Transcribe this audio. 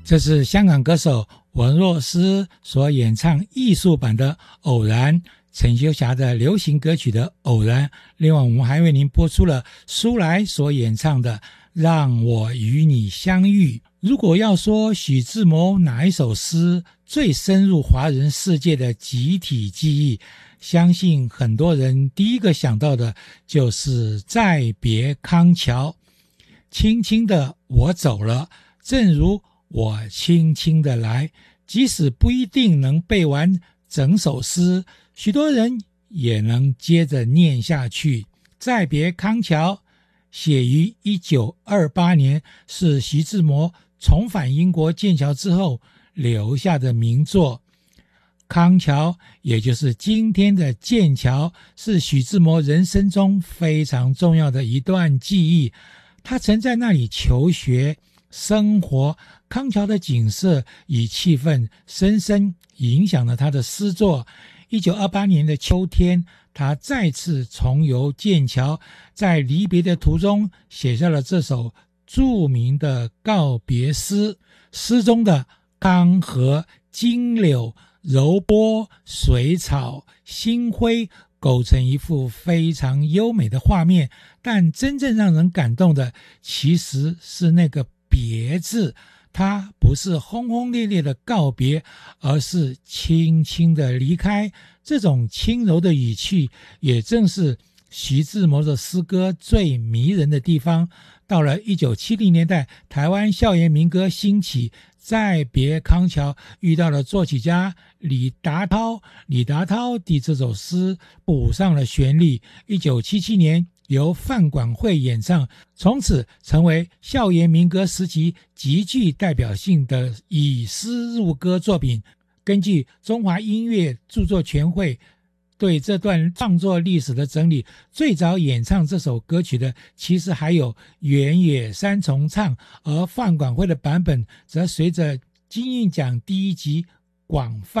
这是香港歌手文若思所演唱艺术版的《偶然》，陈秋霞的流行歌曲的《偶然》。另外我们还为您播出了苏来所演唱的《让我与你相遇》。如果要说许志摩哪一首诗最深入华人世界的集体记忆，相信很多人第一个想到的就是再别康桥。轻轻的我走了，正如我轻轻的来。即使不一定能背完整首诗，许多人也能接着念下去。再别康桥写于1928年，是徐志摩重返英国剑桥之后留下的名作。康桥也就是今天的剑桥，是许志摩人生中非常重要的一段记忆。他曾在那里求学生活，康桥的景色与气氛深深影响了他的诗作。1928年的秋天，他再次重游剑桥，在离别的途中写下了这首著名的告别诗。诗中的康河、金柳、柔波、水草、星辉构成一幅非常优美的画面，但真正让人感动的其实是那个别字。它不是轰轰烈烈的告别，而是轻轻的离开。这种轻柔的语气也正是徐志摩的诗歌最迷人的地方。到了1970年代，台湾校园民歌兴起，再别康桥遇到了作曲家李达涛替这首诗补上了旋律。1977年由范管惠演唱，从此成为校园民歌时期极具代表性的以诗入歌作品。根据中华音乐著作权会对这段创作历史的整理，最早演唱这首歌曲的其实还有原野三重唱，而范管惠的版本则随着金韵奖第1集广泛